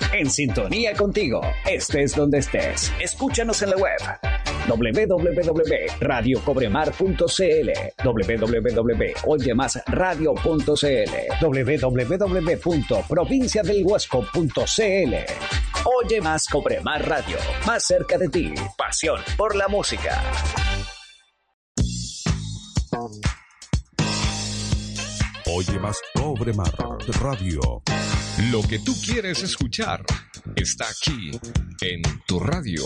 En sintonía contigo, estés donde estés. Escúchanos en la web www.radiocobremar.cl, www.oyemasradio.cl, www.provinciadelhuasco.cl. Oye Más Cobremar Radio, más cerca de ti. Pasión por la música. Oye Más Cobremar Radio. Lo que tú quieres escuchar está aquí en tu radio.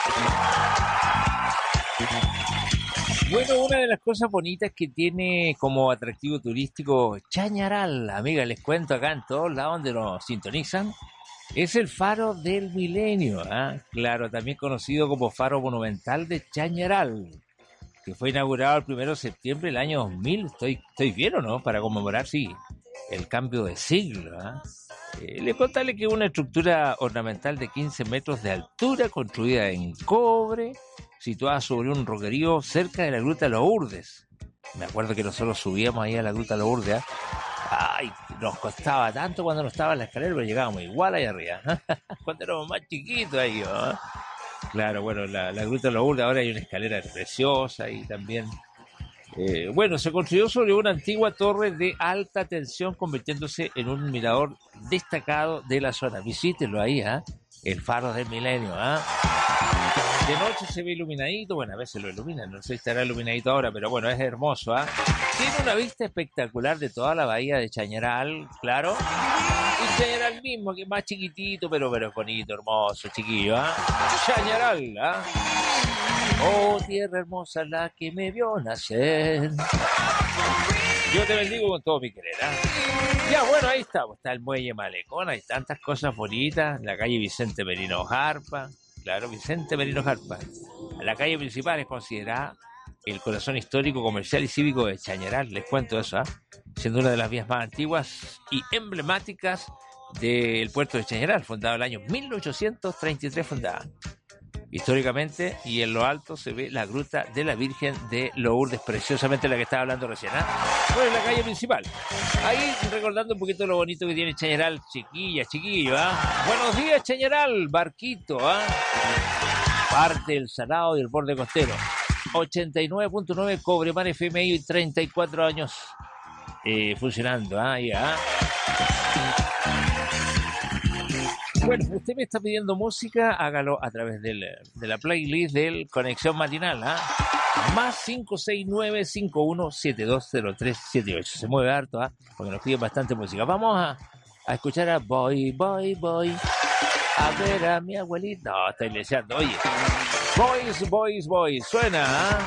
Bueno, una de las cosas bonitas que tiene como atractivo turístico Chañaral, amiga, les cuento acá en todos lados donde nos sintonizan, es el Faro del Milenio, ¿eh? Claro, también conocido como Faro Monumental de Chañaral, que fue inaugurado el 1 de septiembre del año 2000. ¿Estoy bien o no? Para conmemorar, sí, el cambio de siglo, ¿eh? Le contarle que es una estructura ornamental de 15 metros de altura, construida en cobre, situada sobre un roquerío cerca de la Gruta Lourdes. Me acuerdo que nosotros subíamos ahí a la Gruta Lourdes, ¿eh? Ay, nos costaba tanto cuando no estaba en la escalera, pero llegábamos igual allá arriba, cuando éramos más chiquitos ahí, ¿eh? Claro, bueno, la Gruta Lourdes, ahora hay una escalera preciosa y también... bueno, se construyó sobre una antigua torre de alta tensión, convirtiéndose en un mirador destacado de la zona. Visítenlo ahí, ¿eh? El Faro del Milenio, ¿eh? De noche se ve iluminadito, bueno, a veces lo iluminan, no sé si estará iluminadito ahora, pero bueno, es hermoso, ¿eh? Tiene una vista espectacular de toda la bahía de Chañaral, claro. Y Chañaral mismo, que es más chiquitito, pero es bonito, hermoso, chiquillo, ¿eh? Chañaral, ¿eh? Oh, tierra hermosa la que me vio nacer. Yo te bendigo con todo mi querer, ¿eh? Ya, bueno, ahí está el muelle Malecón, hay tantas cosas bonitas, la calle Vicente Merino Jarpa, claro, Vicente Merino Jarpa. La calle principal es considerada el corazón histórico, comercial y cívico de Chañaral, les cuento eso, ¿eh? Siendo una de las vías más antiguas y emblemáticas del puerto de Chañaral, fundado en el año 1833, fundada. Históricamente, y en lo alto se ve la gruta de la Virgen de Lourdes, preciosamente la que estaba hablando recién, ¿eh? Bueno, en la calle principal. Ahí recordando un poquito lo bonito que tiene Chañaral, chiquillos, ¿eh? Buenos días, Chañaral, barquito, ¿eh? Parte del Salado y el borde costero. 89.9 Cobremar FM y 34 años funcionando, ¿eh? Ya. Bueno, usted me está pidiendo música, hágalo a través de la playlist del Conexión Matinal, ¿eh? Más 569-51720378. Se mueve harto, ¿eh? Porque nos piden bastante música. Vamos a escuchar a Voy a ver a mi abuelita. No, está iglesiando, oye. Boys, suena, ¿eh?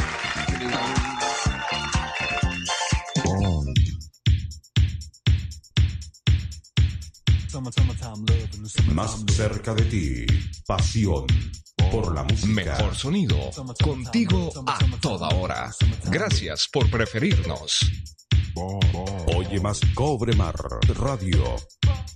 Más cerca de ti, pasión por la música. Mejor sonido, contigo a toda hora. Gracias por preferirnos. Oye Más Cobremar Radio.